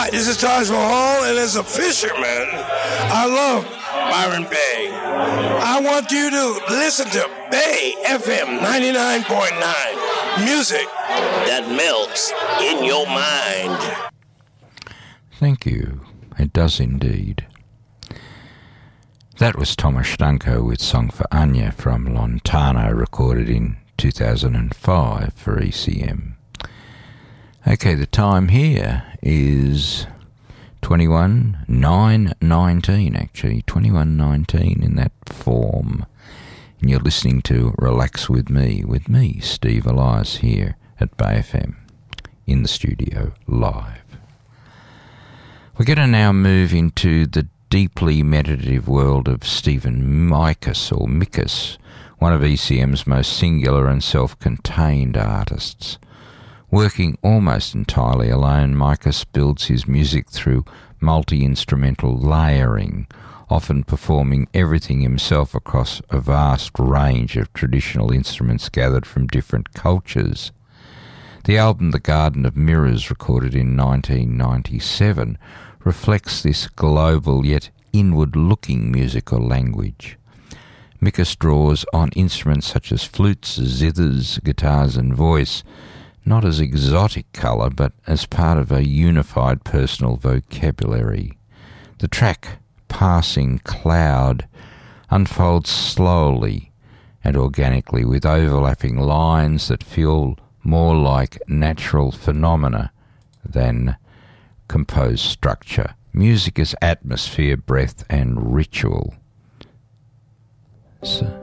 Hi, this is Taj Mahal, and as a fisherman, I love Byron Bay. I want you to listen to Bay FM 99.9. Music that melts in your mind. Thank you. It does indeed. That was Thomas Stanko with Song for Anya from Lontano, recorded in 2005 for ECM. Okay, the time here is 21:19 actually, 21:19 in that form. And you're listening to Relax with me, Steve Elias, here at Bay FM, in the studio, live. We're going to now move into the deeply meditative world of Stephen Mikus, or Mikus, one of ECM's most singular and self-contained artists. Working almost entirely alone, Mikus builds his music through multi-instrumental layering, often performing everything himself across a vast range of traditional instruments gathered from different cultures. The album The Garden of Mirrors, recorded in 1997, reflects this global yet inward-looking musical language. Mikus draws on instruments such as flutes, zithers, guitars and voice, not as exotic colour, but as part of a unified personal vocabulary. The track, Passing Cloud, unfolds slowly and organically, with overlapping lines that feel more like natural phenomena than composed structure. Music is atmosphere, breath and ritual. So